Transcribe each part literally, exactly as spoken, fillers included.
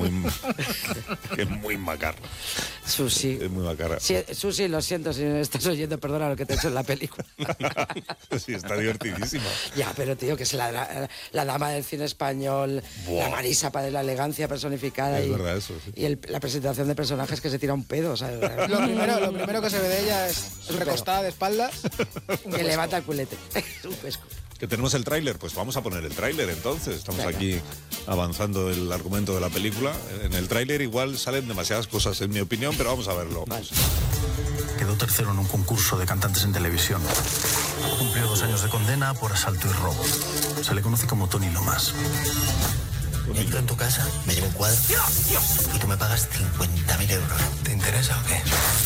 muy, que es muy macarra. Susi. Es muy macarra. Sí, Susi, lo siento si me estás oyendo, perdona lo que te he hecho en la película. Sí, está divertidísima. Ya, pero tío, que es la, la, la dama del cine español, Buah. la Marisa para la elegancia personificada. Es y, verdad eso, sí. Y el, la presentación de personajes que se tira un pedo, ¿sabes? Lo primero, lo primero que se ve de ella es recostada de espaldas. Que levanta el culete. Un pesco. Que tenemos el tráiler, pues vamos a poner el tráiler entonces. Estamos Venga. aquí avanzando el argumento de la película. En el tráiler igual salen demasiadas cosas, en mi opinión, pero vamos a verlo. Vale. Quedó tercero en un concurso de cantantes en televisión. Cumplió dos años de condena por asalto y robo. Se le conoce como Tony Lomas. Entro en tu casa, me llevo un cuadro Dios, Dios. y tú me pagas cincuenta mil euros. ¿Te interesa o qué?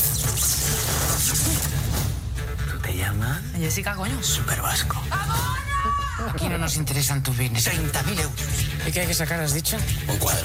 ¿Tú te llamas? Jessica, coño. Super Vasco. Aquí no nos interesan tus bienes. treinta mil euros. ¿Y qué hay que sacar, has dicho? Un cuadro.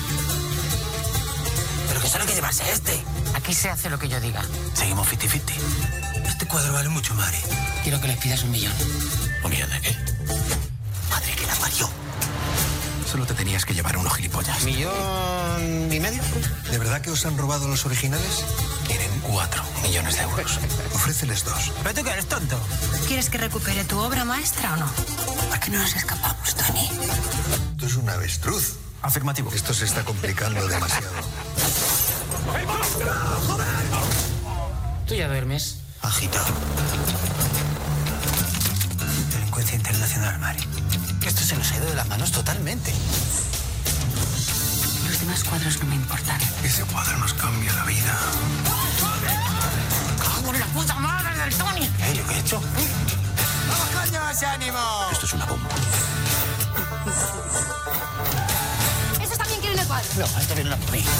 Pero que solo hay que llevarse este. Aquí se hace lo que yo diga. Seguimos fifty fifty. Este cuadro vale mucho, Mari. Quiero que les pidas un millón. ¿Un millón de qué? Madre que la parió. Solo te tenías que llevar unos gilipollas. ¿Millón y medio? ¿De verdad que os han robado los originales? Quieren cuatro millones de euros. Ofréceles dos. ¿Pero tú que eres tonto? ¿Quieres que recupere tu obra maestra o no? ¿A qué no nos escapamos, Tony? Tú es un avestruz. Afirmativo. Esto se está complicando demasiado. ¿Tú ya duermes? Agitado. Delincuencia internacional, Mari. Esto se nos ha ido de las manos totalmente. Los demás cuadros no me importan. Ese cuadro nos cambia la vida. ¡Cago en la puta madre del Tony! ¿Eh? ¿Yo qué he hecho? ¡Vamos, coño, ese ánimo! Esto es una bomba. ¿Estos también quieren el cuadro? No, esto viene por mí.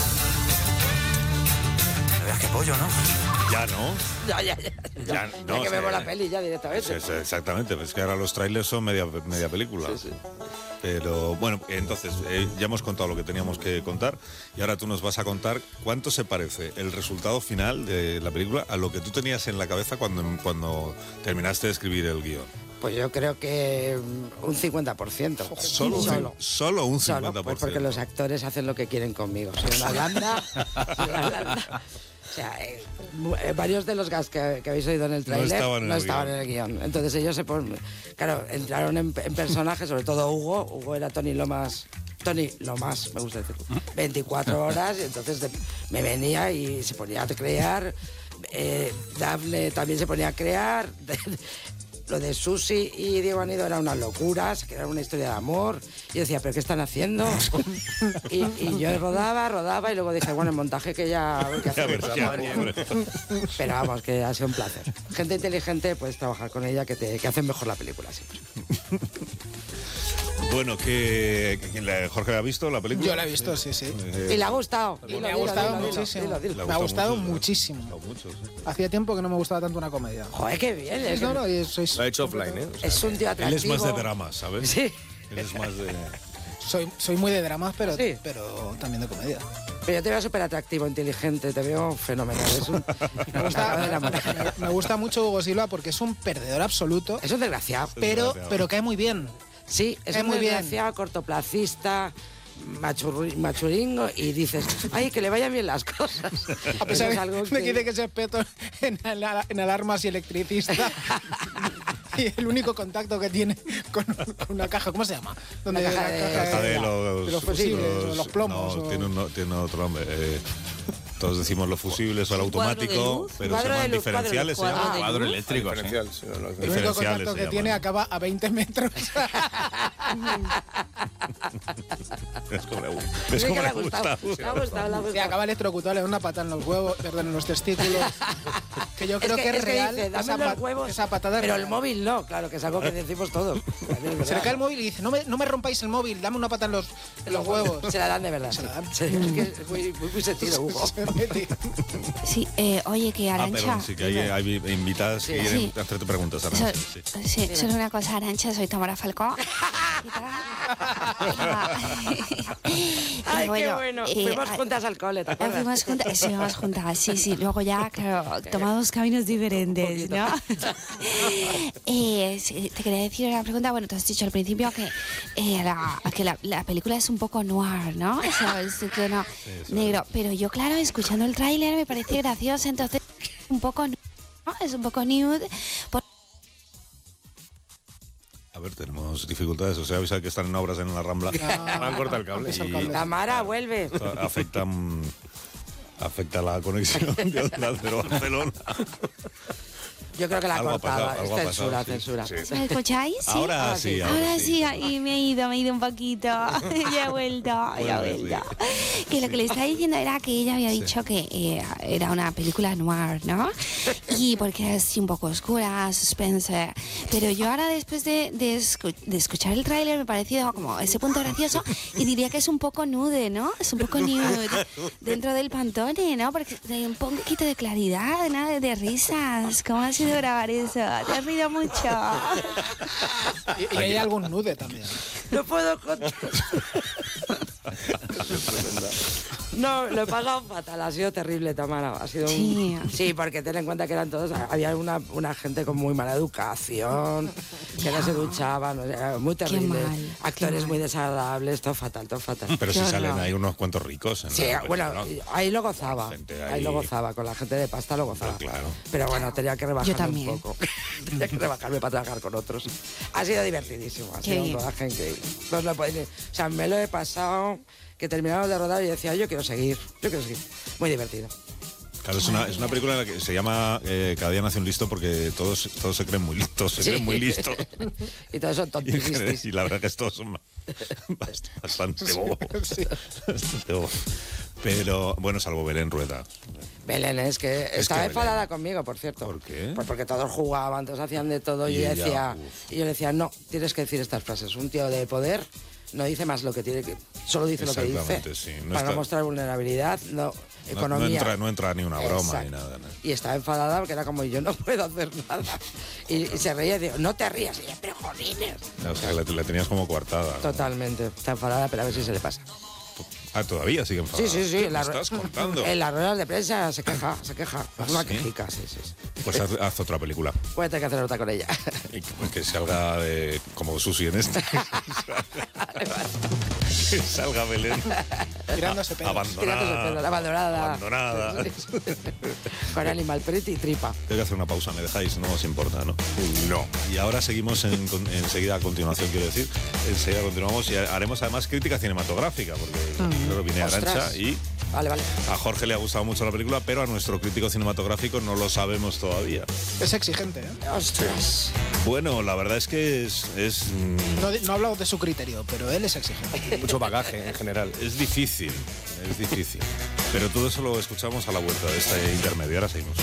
No veas qué pollo, ¿no? Ya, ¿no? Ya, ya, ya. Ya, ya no, que sí, vemos ya. la peli ya directamente. Sí, sí, exactamente, es que ahora los trailers son media, media película. Sí, sí. Pero bueno, entonces eh, ya hemos contado lo que teníamos que contar y ahora tú nos vas a contar cuánto se parece el resultado final de la película a lo que tú tenías en la cabeza cuando, cuando terminaste de escribir el guión. Pues yo creo que un cincuenta por ciento. Solo, un, Solo. solo un cincuenta por ciento. Solo, pues porque los actores hacen lo que quieren conmigo. Soy una blanda. Soy una blanda. O sea, eh, eh, varios de los gags que, que habéis oído en el tráiler no estaban, en, no el estaban en el guión. Entonces ellos se ponen, claro, entraron en, en personajes, sobre todo Hugo. Hugo era Tony Lomas. Tony Lomas, me gusta decir. veinticuatro horas, y entonces de, me venía y se ponía a crear. Eh, Dafne también se ponía a crear. Lo de Susi y Diego Anido era una locura, se creaba una historia de amor. Yo decía, ¿pero qué están haciendo? Y, y yo rodaba, rodaba y luego dije, bueno, el montaje que ya... Hay que hacer. Pero vamos, que ha sido un placer. Gente inteligente, puedes trabajar con ella, que, te, que hacen mejor la película siempre. Bueno, que, que Jorge ha visto la película. Yo la he visto, sí, sí. Eh, Y le ha gustado. Y me ha gustado dilo, muchísimo. dilo, dilo. Le ha Me ha gustado gustado mucho, muchísimo. mucho, sí. Hacía tiempo que no me gustaba tanto una comedia. Joder, qué bien. Es, No, no, y soy, Lo ha hecho offline, ¿eh? O sea, es un tío Él atractivo. es más de drama, ¿sabes? Sí. Él es más de... soy, soy muy de dramas, pero, Sí. pero también de comedia. Pero yo te veo súper atractivo, inteligente, te veo fenomenal. Es un, Me gusta, me, me gusta mucho Hugo Silva porque es un perdedor absoluto, es un desgraciado. pero, desgraciado. pero cae muy bien. Sí, es Cae muy muy bien. desgraciado, cortoplacista, machurri- machuringo, y dices, ay, que le vayan bien las cosas. A pesar Eso es algo de que dice que es experto en, ala- en alarmas y electricista. Y el único contacto que tiene con, con una caja, ¿cómo se llama? Donde La caja de- Caja de los, de los fusibles, o los plomos. No, o- tiene, un, tiene otro nombre. Eh, todos decimos los fusibles o el ¿Un cuadro de automático, luz? pero ¿Cuadro se llaman de luz, cuadro de diferenciales. luz, se llaman. cuadro de cuadro luz? eléctrico, sí. Diferencial, Sí, no, no, El único Diferenciales contacto se que llaman. tiene acaba a veinte metros. Es como le, gu- Sí es que como le le ha gustado. gusta. Le ha gustado, le ha Y gustado. acaba electrocutado, le da una patada en los huevos, perdón, en los testículos. Que yo creo es que, que, es es que real. dice, dame esa, los pa- huevos, esa patada es pero el real. móvil no, claro, que es algo que decimos todos. También es Se le verdad. cae el móvil y dice, no me, no me rompáis el móvil, dame una pata en los, en los huevos. Se la dan de verdad. Se la dan. Sí, es que es muy, muy, muy sentido, Hugo. Sí, eh, oye, que Ah, Arantxa... perdón, sí, que hay, hay invitadas que Sí. quieren Sí. hacerte preguntas. So- Arancha, sí. sí, solo una cosa, Arantxa, soy Tamara Falcó. Ay, bueno, qué bueno. eh, Fuimos ah, juntas al cole, ¿te acuerdas? Fuimos juntas, sí, fuimos juntas, sí, sí. Luego ya, claro, tomamos caminos diferentes, ¿no? eh, sí, te quería decir una pregunta. Bueno, tú has dicho al principio que, eh, la, que la, la película es un poco noir, ¿no? O sea, es un tono negro. Pero yo, claro, escuchando el tráiler me parece gracioso, entonces un poco, ¿no? Es un poco nude. Por... A ver, tenemos dificultades. O sea, avisa que están en obras en la Rambla. Ah, Me han cortado el cable. el Y cable. La Mara vuelve. esto afecta, mm, afecta la conexión de Onda Cero Barcelona. Yo creo que la ha Algo ha cortado. pasado, algo ha Censura, pasado, sí, censura. sí. ¿Me escucháis? ¿Sí? Ahora Ahora sí, sí. ahora, Ahora sí. sí, y me he ido, me he ido un poquito. Ya he vuelto, ya he Bueno, vuelto. Que lo que le estaba diciendo era que ella había dicho que eh, era una película noir, ¿no? Y porque es un poco oscura, suspense. Pero yo ahora, después de, de, escu- de escuchar el tráiler, me ha parecido como ese punto gracioso y diría que es un poco nude, ¿no? Es un poco nude dentro del Pantone, ¿no? Porque hay un poquito de claridad, ¿no? De, de risas. ¿Cómo ha sido grabar eso? Te has rido mucho. Y, y hay algún nude también. No puedo contar. No, lo he pasado fatal, ha sido terrible, Tamara. Ha sido un... Sí. Sí, porque ten en cuenta que eran todos, había una, una gente con muy mala educación, que no se duchaban, o sea, muy terrible. mal, Actores qué muy mal. desagradables, todo fatal, todo fatal. Pero Qué si horror. salen ahí unos cuantos ricos. En Sí, la bueno, película, ¿no? ahí lo gozaba. Gente Ahí... ahí- lo gozaba, con la gente de pasta lo gozaba. Pero claro. Pero bueno, tenía que rebajarme Yo también. un poco. Tenía que rebajarme para trabajar con otros. Ha sido divertidísimo, ha Qué sido un bien. rodaje increíble. No os lo podéis ni- O sea, me lo he pasado, que terminamos de rodar y decía, yo quiero seguir, yo quiero seguir. Muy divertido. Claro, es una, es una película en la que se llama eh, Cada día nace un listo porque todos, todos se creen muy listos, se Sí. creen muy listos. Y todos son Y, tontistas. y la verdad que todos son bast- bastante bobos. Bastante bobos. Pero bueno, salvo Belén Rueda. Belén, es que estaba que enfadada Belén. conmigo, por cierto. ¿Por qué? Pues porque todos jugaban, todos hacían de todo. Y, Y yo ella, decía, uf. y yo le decía, no, tienes que decir estas frases. Un tío de poder no dice más lo que tiene que... Solo dice lo que dice. Exactamente, sí. No para está- no mostrar vulnerabilidad, no... No, Economía. no entra, no entra ni una broma Exacto. ni nada. ¿no? Y estaba enfadada porque era como, yo no puedo hacer nada. Y, y se reía y digo, no te rías. Y yo, pero jolines. O sea, le, le tenías como coartada. ¿no? Totalmente. Está enfadada, pero a ver si se le pasa. Ah, todavía sigue enfadada. Sí, sí, sí. ¿Qué en me la- estás contando? En las ruedas de prensa se queja, se queja. ¿Ah, Es una sí? quejica, sí, sí. sí. Pues haz, haz otra película. Voy a tener que hacer otra con ella. Y que, pues, que salga de, como Susi en este. Que salga Belén Tirándose pedos. Tirándose abandonada. pedos, abandonada. Abandonada. Con Animal Print y tripa. Tengo que hacer una pausa, ¿me dejáis? No os importa, ¿no? No. Y ahora seguimos en, con- enseguida, a continuación, quiero decir. Enseguida continuamos y haremos además crítica cinematográfica, porque claro, viene Ostras. Arantxa y Vale, vale. a Jorge le ha gustado mucho la película, pero a nuestro crítico cinematográfico no lo sabemos todavía. Es exigente, ¿eh? Ostras. Bueno, la verdad es que es, es, mm, No, di- no ha hablado de su criterio, pero él es exigente. Mucho bagaje en general. es difícil, es difícil. Pero todo eso lo escuchamos a la vuelta de este intermedio. Ahora seguimos.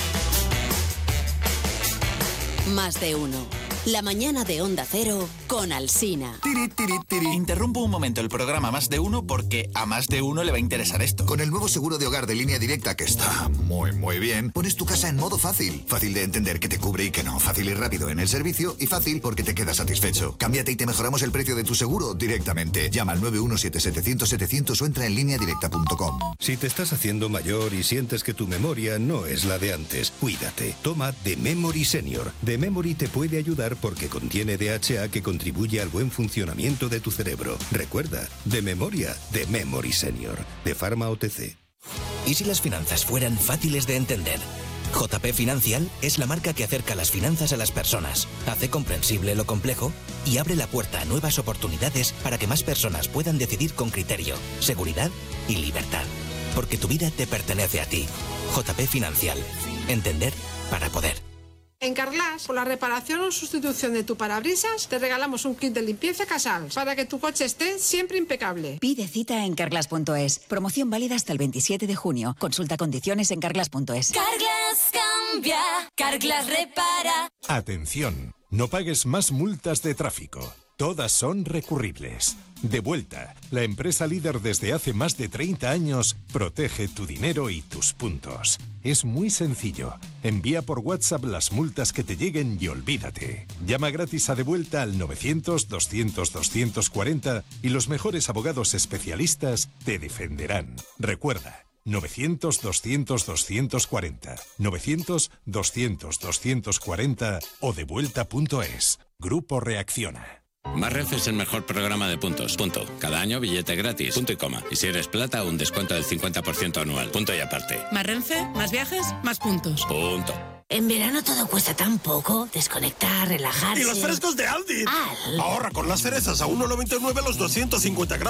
Más de uno. La mañana de Onda Cero con Alsina. Tiri, tiri, tiri. Interrumpo un momento el programa Más de Uno porque a más de uno le va a interesar esto. Con el nuevo seguro de hogar de Línea Directa, que está muy, muy bien, pones tu casa en modo fácil. Fácil de entender que te cubre y que no. Fácil y rápido en el servicio y fácil porque te quedas satisfecho. Cámbiate y te mejoramos el precio de tu seguro directamente. Llama al nueve uno siete setecientos setecientos o entra en línea directa punto com. Si te estás haciendo mayor y sientes que tu memoria no es la de antes, cuídate. Toma The Memory Senior. The Memory te puede ayudar porque contiene D H A que contribuye al buen funcionamiento de tu cerebro. Recuerda, de memoria, The Memory Senior. De Pharma O T C. ¿Y si las finanzas fueran fáciles de entender? J P Financial es la marca que acerca las finanzas a las personas, hace comprensible lo complejo y abre la puerta a nuevas oportunidades para que más personas puedan decidir con criterio, seguridad y libertad. Porque tu vida te pertenece a ti. J P Financial. Entender para poder. En Carglass, por la reparación o sustitución de tu parabrisas, te regalamos un kit de limpieza Casals para que tu coche esté siempre impecable. Pide cita en carglass punto es. Promoción válida hasta el veintisiete de junio. Consulta condiciones en carglass punto es. Carglass cambia, Carglass repara. Atención, no pagues más multas de tráfico. Todas son recurribles. Devuelta, la empresa líder desde hace más de treinta años, protege tu dinero y tus puntos. Es muy sencillo. Envía por WhatsApp las multas que te lleguen y olvídate. Llama gratis a Devuelta al novecientos, doscientos, doscientos cuarenta y los mejores abogados especialistas te defenderán. Recuerda, novecientos, doscientos, doscientos cuarenta, novecientos, doscientos, doscientos cuarenta o devuelta punto es. Grupo Reacciona. Más Renfe es el mejor programa de puntos. Punto. Cada año billete gratis. Punto y coma. Y si eres plata, un descuento del cincuenta por ciento anual. Punto y aparte. Más Renfe, más viajes, más puntos. Punto. En verano todo cuesta tan poco. Desconectar, relajarse. ¡Y los frescos de Aldi! Al. Ahorra con las cerezas a uno noventa y nueve los doscientos cincuenta gramos.